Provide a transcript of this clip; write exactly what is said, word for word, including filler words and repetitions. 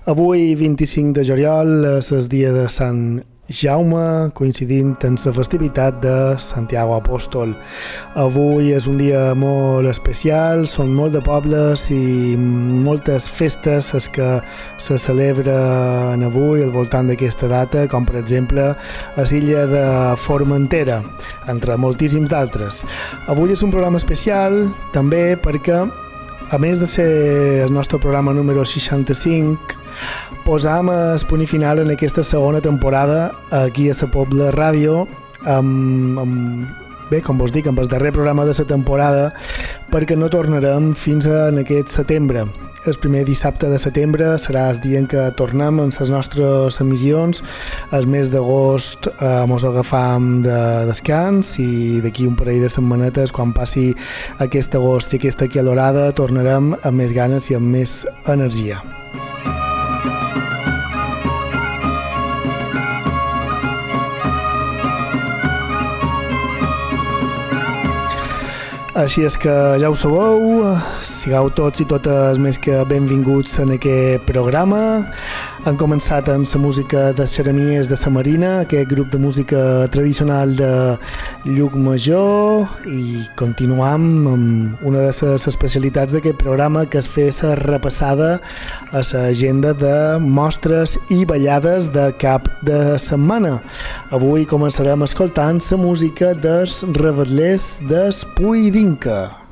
Avui, vint-i-cinc de juliol, és el dia de Sant Jaume, coincidint amb la festivitat de Santiago Apòstol. Avui és un dia molt especial, són molt de pobles i moltes festes les que se celebren avui al voltant d'aquesta data, com per exemple a l'illa de Formentera, entre moltíssims d'altres. Avui és un programa especial també perquè, a més de ser el nostre programa número seixanta-cinc, posam el punt i final en aquesta segona temporada aquí a la Pobla Ràdio amb, amb, bé, com vos dic, amb el darrer programa de la temporada, perquè no tornarem fins a en aquest setembre. El primer dissabte de setembre serà el dia en què tornem amb les nostres emissions. El mes d'agost eh, mos agafam de descans i d'aquí un parell de setmanetes, quan passi aquest agost i aquesta calorada, tornarem amb més ganes i amb més energia. Així és que ja ho sabeu, sigueu tots i totes més que benvinguts en aquest programa. Han començat amb la música de Xeremies de la Marina, aquest grup de música tradicional de Llucmajor, i continuam amb una de les especialitats d'aquest programa, que és fer la repassada a l'agenda de mostres i ballades de cap de setmana. Avui començarem escoltant la música dels Rebetlers del Puy d'Inca.